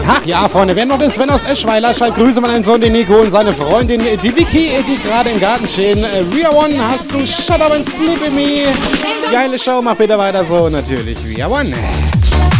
Ach ja, Freunde, wir haben noch den Sven aus Eschweiler. Schreibt Grüße an einen Sohn, den Nico und seine Freundin, die Vicky, die gerade im Garten stehen. Ria One, hast du Shut Up and Sleep in Me. Geile Show, mach bitte weiter so. Natürlich Ria One.